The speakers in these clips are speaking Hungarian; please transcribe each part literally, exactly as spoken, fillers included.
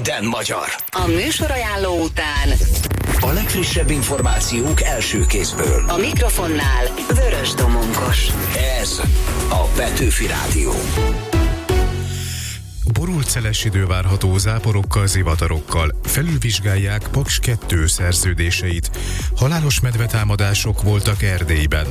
minden magyar. A műsorajánló után a legfrissebb információk első kézből. A mikrofonnál Vörös Domongos. Ez a Petőfi Rádió. Borult szeles idő várható záporokkal, zivatarokkal. Felülvizsgálják Paks kettő szerződéseit. Halálos medvetámadások voltak Erdélyben.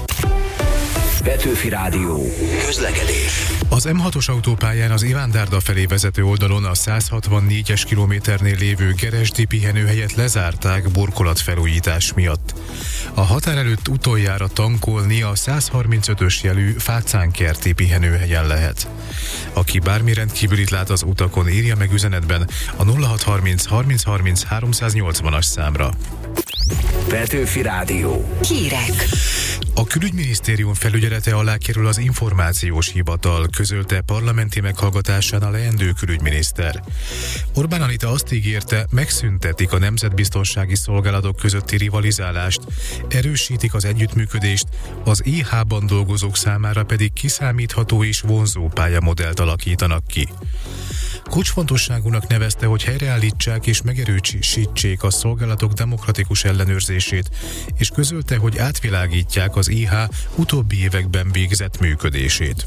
Petőfi Rádió. Közlekedés. Az em hatos autópályán az Ivándárda felé vezető oldalon a száz hatvannégyes kilométernél lévő Geresdi pihenőhelyet lezárták burkolatfelújítás miatt. A határ előtt utoljára tankolni a száz harmincötös jelű Fácánkerti pihenőhelyen lehet. Aki bármi rendkívülit lát az utakon, írja meg üzenetben a nulla hat harminc harminc harminc háromszáznyolcvanas számra. Petőfi Rádió. Hírek. A Külügyminisztérium felügyelete alá kerül az Információs Hivatal, közölte parlamenti meghallgatásán a leendő külügyminiszter. Orbán Anita azt ígérte, megszüntetik a nemzetbiztonsági szolgálatok közötti rivalizálást, erősítik az együttműködést, az i há-ban dolgozók számára pedig kiszámítható és vonzó pályamodellt alakítanak ki. Kulcsfontosságúnak nevezte, hogy helyreállítsák és megerősítsék a szolgálatok demokratikus ellenőrzését, és közölte, hogy átvilágítják az i há utóbbi években végzett működését.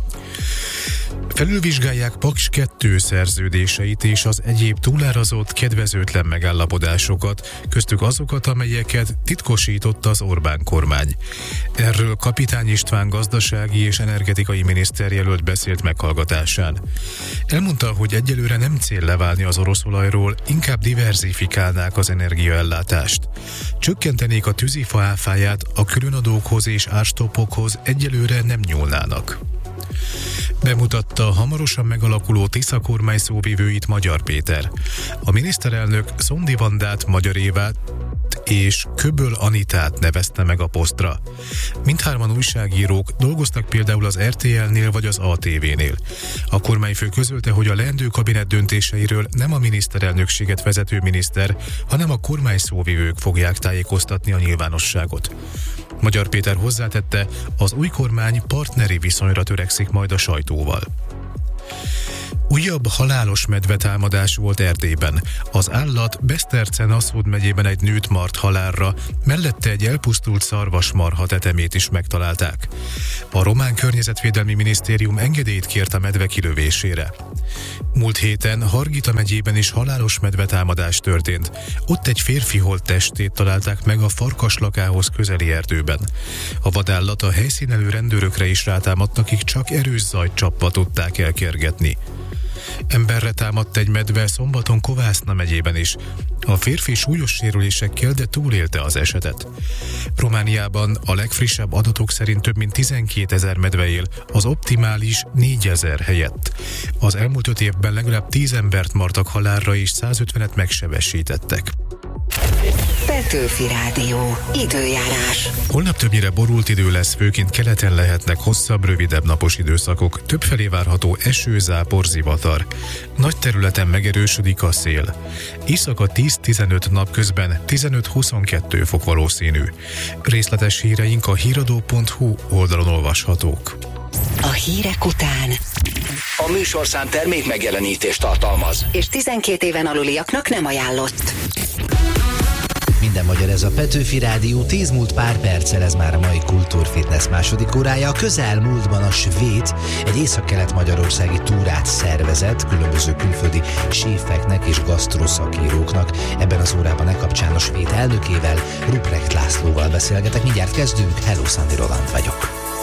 Felülvizsgálják Paks kettő szerződéseit és az egyéb túlárazott, kedvezőtlen megállapodásokat, köztük azokat, amelyeket titkosított az Orbán kormány. Erről Kapitány István gazdasági és energetikai miniszterjelölt beszélt meghallgatásán. Elmondta, hogy egyelőre nem cél leválni az orosz olajról, inkább diverzifikálnák az energiaellátást. Csökkentenék a tűzifa áfáját, a különadókhoz és árstoppokhoz egyelőre nem nyúlnának. Bemutatta a hamarosan megalakuló Tisza kormány szóvivőit Magyar Péter. A miniszterelnök Szondi Vandát, Magyar Évát és Köböl Anitát nevezte meg a posztra. Mindhárman újságírók, dolgoztak például az er té el-nél vagy az á té vé-nél. A kormányfő közölte, hogy a leendő kabinet döntéseiről nem a miniszterelnökséget vezető miniszter, hanem a kormány szóvivők fogják tájékoztatni a nyilvánosságot. Magyar Péter hozzátette, az új kormány partneri viszonyra törekszik majd a sajtóval. Újabb halálos medvetámadás volt Erdélyben. Az állat Beszterce-Naszód megyében egy nőt mart halálra, mellette egy elpusztult szarvasmarha tetemét is megtalálták. A román környezetvédelmi minisztérium engedélyt kért a medve kilövésére. Múlt héten Hargita megyében is halálos medvetámadás történt. Ott egy férfi holttestét találták meg a Farkaslakához közeli erdőben. A vadállat a helyszínelő rendőrökre is rátámadt, akik csak erős zajcsappal tudták elkergetni. Emberre támadt egy medve szombaton Kovászna megyében is. A férfi súlyos sérülésekkel, de túlélte az esetet. Romániában a legfrissebb adatok szerint több mint tizenkétezer medve él, az optimális négyezer helyett. Az elmúlt öt évben legalább tíz embert martak halálra és százötvenet megsebesítettek. Petőfi Rádió. Időjárás. Holnap többnyire borult idő lesz, főként keleten lehetnek hosszabb, rövidebb napos időszakok. Többfelé várható eső, zápor, zivatar. Nagy területen megerősödik a szél. Éjszaka tíz-tizenöt, napközben tizenöt-huszonkettő fok valószínű. Részletes híreink a híradó pont hu oldalon olvashatók. A hírek után A műsorszám termék megjelenítést tartalmaz, és tizenkét éven aluliaknak nem ajánlott. Minden magyar, ez a Petőfi Rádió, tíz múlt pár perccel, ez már a mai Kultúrfitness második órája. A közelmúltban a Svéd egy észak-kelet-magyarországi túrát szervezett különböző külföldi séfeknek és gasztroszakíróknak. Ebben az órában e kapcsán a Svéd elnökével, Ruprecht Lászlóval beszélgetek. Mindjárt kezdünk. Hello, Szandi Roland vagyok.